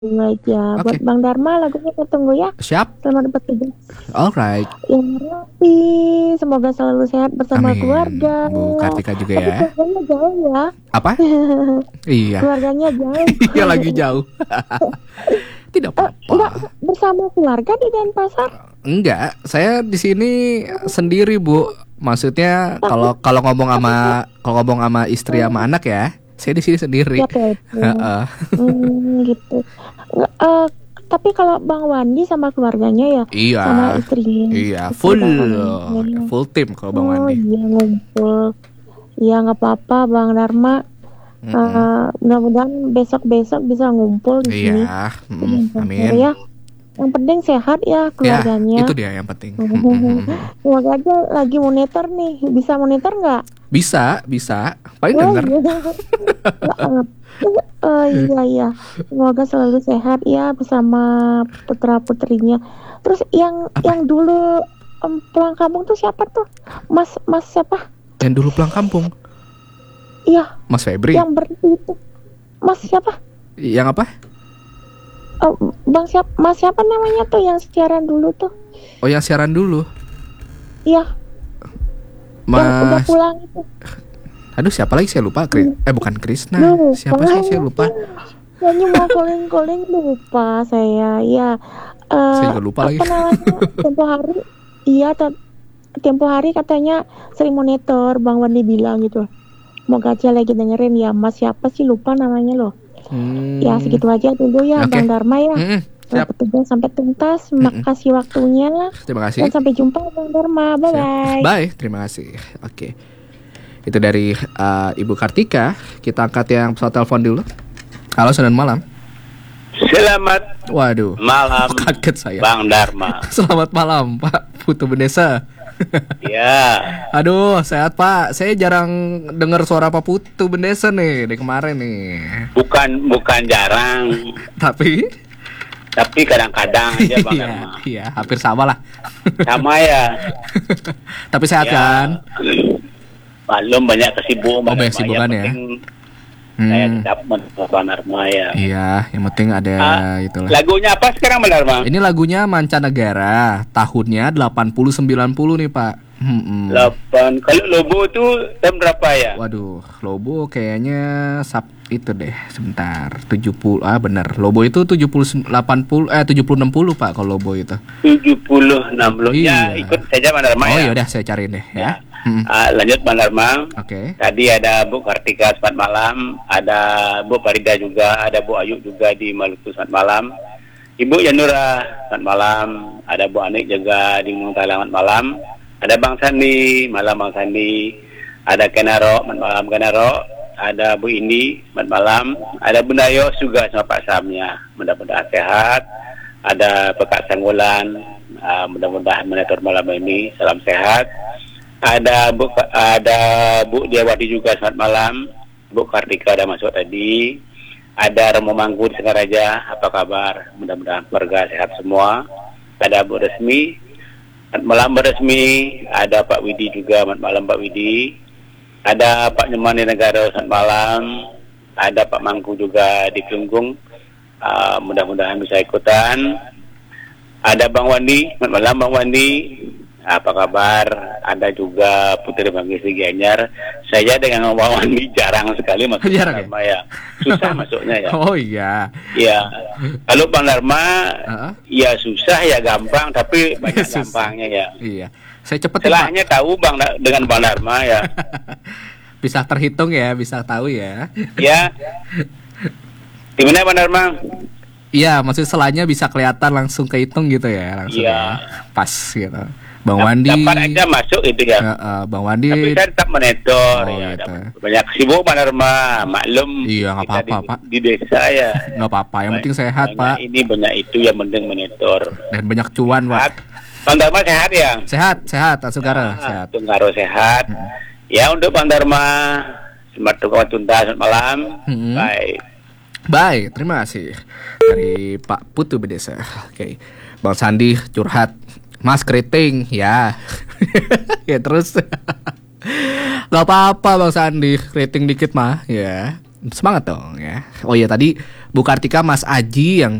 aja. Buat Oke, Bang Dharma lagunya kita tunggu ya. siap. Selamat bertugas. Alright. Yang rapi, semoga selalu sehat bersama Amin. keluarga. Bu Kartika juga Tapi ya. keluarganya jauh ya. Apa? Iya. Keluarganya jauh. Iya lagi jauh. Tidak Enggak apa-apa. bersama keluarga di Denpasar. Enggak, saya di sini sendiri, Bu. Maksudnya kalau ngomong sama istri sama anak ya, saya di sini sendiri. Ya kayak itu. Heeh. Gitu. Nggak, tapi kalau Bang Wandi sama keluarganya ya, Iya. sama istrinya. Iya, Istri Bang Wandi. full tim kalau Bang Oh Wandi. iya ngumpul. Iya nggak apa-apa Bang Dharma. Mm-mm. Mudah-mudahan besok-besok bisa ngumpul di sini. Iya, Denpasar amin. ya. Yang penting sehat ya Ya, keluarganya. itu dia yang penting. Semoga aja lagi monitor nih. Bisa monitor nggak? Bisa. Paling Oh denger. iya. Oh iya. Semoga selalu sehat ya bersama putra putrinya. Terus yang Apa? dulu pulang kampung tuh siapa tuh? Mas siapa? Yang dulu pulang kampung, Iya, Mas Febri. yang berhenti itu. Mas siapa? Yang apa? Mas siapa namanya tuh yang siaran dulu tuh? Oh, yang siaran dulu. Iya, yang udah Mas, pulang itu. aduh siapa lagi saya lupa. Bukan Krisna. Lupa. Siapa sih saya lupa. Nyanyi mau calling lupa saya. Ya, Saya juga lupa lagi. apa namanya? Tempo hari. Iya, tempo hari katanya sering monitor. Bang Wandi bilang gitu. Semoga aja lagi dengerin ya. Mas siapa sih lupa namanya loh. Ya segitu aja dulu ya Oke. Bang Dharma ya. Siap. Selamat sampai tuntas. Makasih waktunya. Terima kasih. Dan sampai jumpa Bang Dharma. Bye bye. Bye. Terima kasih. Oke. Itu dari Ibu Kartika. Kita angkat yang pesawat telepon dulu. Halo, selamat malam. Selamat Waduh. malam, Kaget saya. Bang Dharma. Selamat malam, Pak Putu Bendesa. Ya, Aduh, sehat Pak. Saya jarang dengar suara Pak Putu Bendesa nih dari kemarin nih. bukan jarang, Tapi tapi kadang-kadang aja Bang Dharma. iya, hampir sama lah. Sama ya. Tapi sehat kan? Malum banyak kesibukan. Oh, banyak kesibukan ya. Saya tetap menurut Bang Dharma ya. Iya, yang penting ada itulah. Lagunya apa sekarang Bang Dharma? Ini lagunya mancanegara, tahunnya 80-90 nih Pak. 8. Kalau Lobo tuh tahun berapa ya? Waduh, Lobo kayaknya itu deh, sebentar. 70. Benar. Lobo itu 70 80 70 60 Pak kalau Lobo itu. 70 60. Iya. Ya, ikut saja Bang Dharma Oh ya. ya udah saya cariin deh ya. Lanjut Bang Dharma. Oke. Tadi ada Bu Kartika selamat malam, ada Bu Farida juga, ada Bu Ayu juga di Maluku selamat malam. Ibu Yanura selamat malam, ada Bu Anik juga di Muntala selamat malam. Ada Bang Sandi, malam Bang Sandi. Ada Kenaro, selamat malam Kenaro. Ada Bu Indi, selamat malam. Ada Bunda Yos juga sama Pak Samnya. Mudah-mudahan sehat. Ada Pekat Sanggulan, mudah-mudahan monitor malam ini. Salam sehat. Ada Bu Diawati juga selamat malam. Bu Kartika ada masuk tadi. Ada Romo Mangku di Singaraja, apa kabar? Mudah-mudahan keluarga sehat semua. Ada Bu Resmi, selamat malam Bu Resmi. Ada Pak Widi juga, selamat malam Pak Widi. Ada Pak Nyoman di Negara, selamat malam. Ada Pak Mangku juga di Kelungkung, mudah-mudahan bisa ikutan. Ada Bang Wandi, selamat malam Bang Wandi. Apa kabar? Ada juga Putri Bangkis di Gianyar. Saya dengan Bang Wandi jarang sekali masuk Jarang Dharma ya. Susah masuknya ya. Oh iya. Iya. Kalau Bang Dharma ya susah ya gampang, tapi banyak Susah. gampangnya ya. Iya. Saya cepetin Pak. Celahnya tahu dengan Bang Dharma ya. Bisa terhitung ya, bisa tahu ya. Ya. Gimana Bang Dharma? Iya, maksud selanya bisa kelihatan langsung kehitung gitu ya, langsung Iya. ya. Pas gitu. Bang Wandi. Dapat aja masuk itu ya. Bang Wandi. Tapi saya tetap monitor ya. gitu. Banyak sibuk Bang Dharma, maklum. Iya, nggak kita apa-apa, Pak. Di desa ya. Nggak apa-apa, yang penting sehat Banyak Pak. ini banyak itu yang penting monitor. Dan banyak cuan Pak. Sehat. Bang Dharma sehat ya? Sehat, Asugara, sehat. Tunggaro sehat. Ya untuk Bang Dharma, selamat tuntas, selamat malam. Baik. Baik, terima kasih dari Pak Putu Bedesa. Oke, Bang Sandi curhat, Mas keriting, ya. Ya terus, nggak apa-apa Bang Sandi, keriting dikit mah, ya. Semangat dong ya. Oh iya tadi Bu Kartika Mas Aji yang